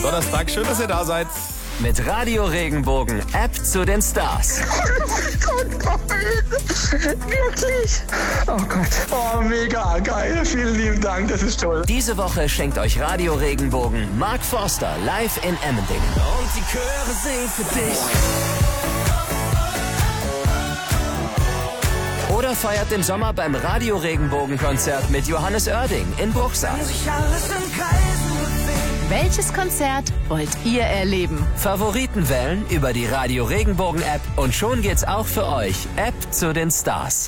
Donnerstag, schön, dass ihr da seid. Mit Radio Regenbogen, App zu den Stars. Oh Gott, wirklich? Oh Gott. Oh, mega geil. Vielen lieben Dank, das ist toll. Diese Woche schenkt euch Radio Regenbogen Mark Forster live in Emmendingen. Und die Chöre singen für dich. Oder feiert den Sommer beim Radio Regenbogen Konzert mit Johannes Oerding in Bruchsal. Welches Konzert wollt ihr erleben? Favoriten wählen über die Radio Regenbogen App und schon geht's auch für euch. App zu den Stars.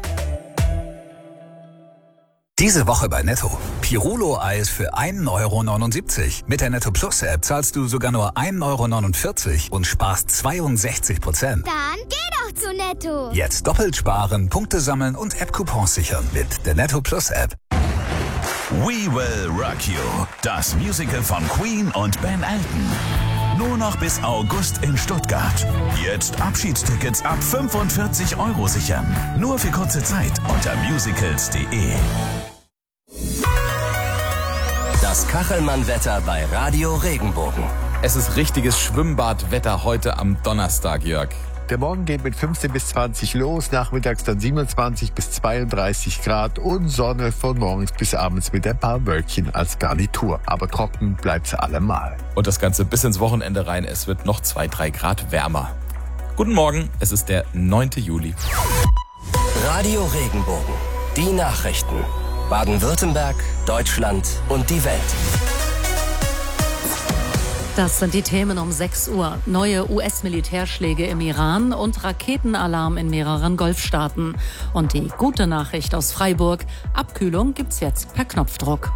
Diese Woche bei Netto. Pirulo-Eis für 1,79 €. Mit der Netto Plus App zahlst du sogar nur 1,49 € und sparst 62%. Dann geh doch zu Netto. Jetzt doppelt sparen, Punkte sammeln und App-Coupons sichern mit der Netto Plus App. We Will Rock You, das Musical von Queen und Ben Elton. Nur noch bis August in Stuttgart. Jetzt Abschiedstickets ab 45 € sichern. Nur für kurze Zeit unter musicals.de. Das Kachelmann-Wetter bei Radio Regenbogen. Es ist richtiges Schwimmbadwetter heute am Donnerstag, Jörg. Der Morgen geht mit 15 bis 20 los, nachmittags dann 27 bis 32 Grad und Sonne von morgens bis abends mit ein paar Wölkchen als Garnitur. Aber trocken bleibt's allemal. Und das Ganze bis ins Wochenende rein. Es wird noch 2-3 Grad wärmer. Guten Morgen, es ist der 9. Juli. Radio Regenbogen. Die Nachrichten. Baden-Württemberg, Deutschland und die Welt. Das sind die Themen um 6 Uhr. Neue US-Militärschläge im Iran und Raketenalarm in mehreren Golfstaaten. Und die gute Nachricht aus Freiburg: Abkühlung gibt's jetzt per Knopfdruck.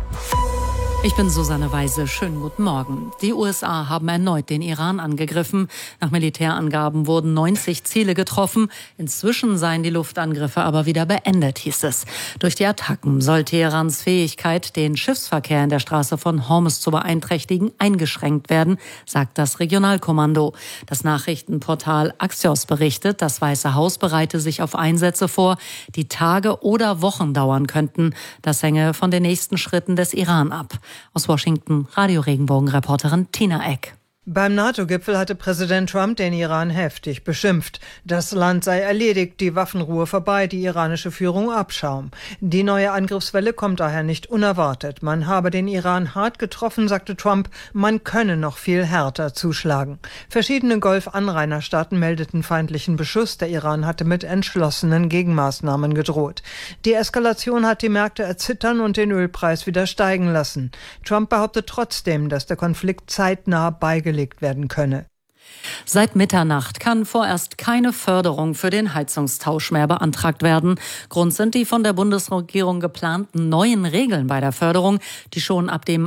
Ich bin Susanne Weise. Schönen guten Morgen. Die USA haben erneut den Iran angegriffen. Nach Militärangaben wurden 90 Ziele getroffen. Inzwischen seien die Luftangriffe aber wieder beendet, hieß es. Durch die Attacken soll Teherans Fähigkeit, den Schiffsverkehr in der Straße von Hormuz zu beeinträchtigen, eingeschränkt werden, sagt das Regionalkommando. Das Nachrichtenportal Axios berichtet, das Weiße Haus bereite sich auf Einsätze vor, die Tage oder Wochen dauern könnten. Das hänge von den nächsten Schritten des Iran ab. Aus Washington, Radio Regenbogen-Reporterin Tina Eck. Beim NATO-Gipfel hatte Präsident Trump den Iran heftig beschimpft. Das Land sei erledigt, die Waffenruhe vorbei, die iranische Führung Abschaum. Die neue Angriffswelle kommt daher nicht unerwartet. Man habe den Iran hart getroffen, sagte Trump, man könne noch viel härter zuschlagen. Verschiedene Golf-Anrainerstaaten meldeten feindlichen Beschuss. Der Iran hatte mit entschlossenen Gegenmaßnahmen gedroht. Die Eskalation hat die Märkte erzittern und den Ölpreis wieder steigen lassen. Trump behauptet trotzdem, dass der Konflikt zeitnah beigelegt werden könne. Seit Mitternacht kann vorerst keine Förderung für den Heizungstausch mehr beantragt werden. Grund sind die von der Bundesregierung geplanten neuen Regeln bei der Förderung, die schon ab dem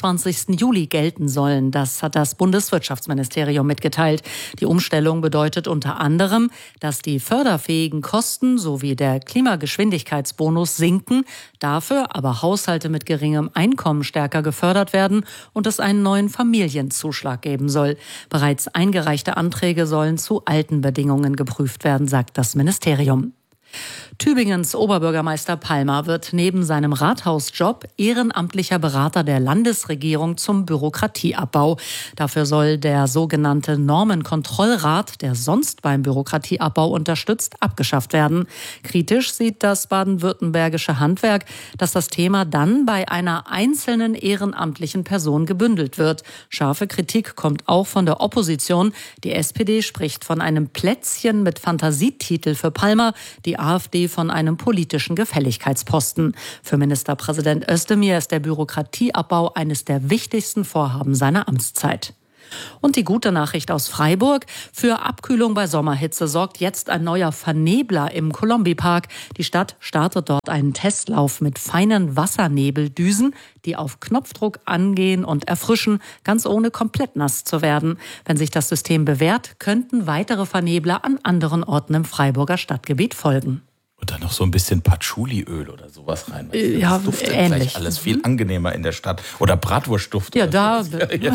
21. Juli gelten sollen. Das hat das Bundeswirtschaftsministerium mitgeteilt. Die Umstellung bedeutet unter anderem, dass die förderfähigen Kosten sowie der Klimageschwindigkeitsbonus sinken, dafür aber Haushalte mit geringem Einkommen stärker gefördert werden und es einen neuen Familienzuschlag geben soll. Bereits eingereichte Anträge sollen zu alten Bedingungen geprüft werden, sagt das Ministerium. Tübingens Oberbürgermeister Palmer wird neben seinem Rathausjob ehrenamtlicher Berater der Landesregierung zum Bürokratieabbau. Dafür soll der sogenannte Normenkontrollrat, der sonst beim Bürokratieabbau unterstützt, abgeschafft werden. Kritisch sieht das baden-württembergische Handwerk, dass das Thema dann bei einer einzelnen ehrenamtlichen Person gebündelt wird. Scharfe Kritik kommt auch von der Opposition. Die SPD spricht von einem Plätzchen mit Fantasietitel für Palmer, die AfD von einem politischen Gefälligkeitsposten. Für Ministerpräsident Özdemir ist der Bürokratieabbau eines der wichtigsten Vorhaben seiner Amtszeit. Und die gute Nachricht aus Freiburg: Für Abkühlung bei Sommerhitze sorgt jetzt ein neuer Vernebler im Kolombi-Park. Die Stadt startet dort einen Testlauf mit feinen Wassernebeldüsen, die auf Knopfdruck angehen und erfrischen, ganz ohne komplett nass zu werden. Wenn sich das System bewährt, könnten weitere Vernebler an anderen Orten im Freiburger Stadtgebiet folgen. Und dann noch so ein bisschen Patchouliöl oder sowas rein. Ja, das duftet ähnlich. Gleich alles viel angenehmer in der Stadt. Oder Bratwurstduft. Ja, da. Ja.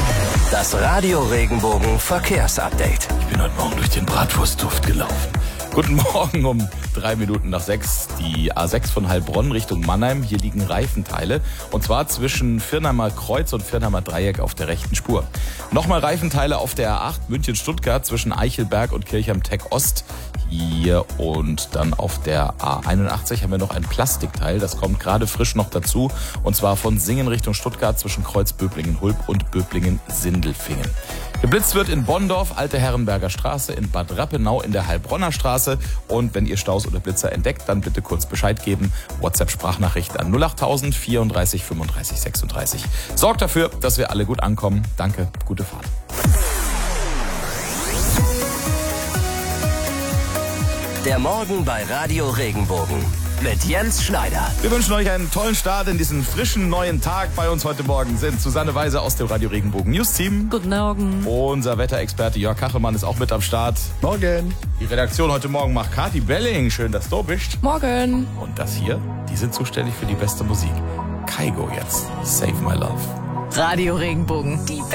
Das Radio Regenbogen Verkehrsupdate. Ich bin heute Morgen durch den Bratwurstduft gelaufen. Guten Morgen um 3 Minuten nach 6. Die A6 von Heilbronn Richtung Mannheim. Hier liegen Reifenteile. Und zwar zwischen Firnheimer Kreuz und Firnheimer Dreieck auf der rechten Spur. Nochmal Reifenteile auf der A8 München-Stuttgart zwischen Eichelberg und Kirchheim-Tech Ost. Hier und dann auf der A81 haben wir noch ein Plastikteil. Das kommt gerade frisch noch dazu. Und zwar von Singen Richtung Stuttgart zwischen Kreuz-Böblingen-Hulb und Böblingen-Sindelfingen. Geblitzt wird in Bonndorf, Alte Herrenberger Straße, in Bad Rappenau, in der Heilbronner Straße. Und wenn ihr Staus oder Blitzer entdeckt, dann bitte kurz Bescheid geben. WhatsApp-Sprachnachricht an 08000 34 35 36. Sorgt dafür, dass wir alle gut ankommen. Danke, gute Fahrt. Der Morgen bei Radio Regenbogen mit Jens Schneider. Wir wünschen euch einen tollen Start in diesen frischen neuen Tag. Bei uns heute Morgen sind Susanne Weise aus dem Radio Regenbogen News Team. Guten Morgen. Unser Wetterexperte Jörg Kachelmann ist auch mit am Start. Morgen. Die Redaktion heute Morgen macht Kati Belling. Schön, dass du bist. Morgen. Und das hier, die sind zuständig für die beste Musik. Kaigo jetzt. Save My Love. Radio Regenbogen. Die